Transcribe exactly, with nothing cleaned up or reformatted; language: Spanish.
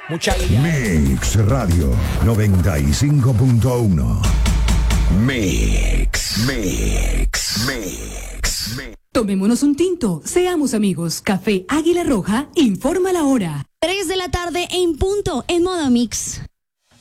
Mucha guía. Mix Radio noventa y cinco punto uno. Mix, Mix, Mix, Mix. Tomémonos un tinto, seamos amigos. Café Águila Roja informa la hora. tres de la tarde en punto en Modo Mix.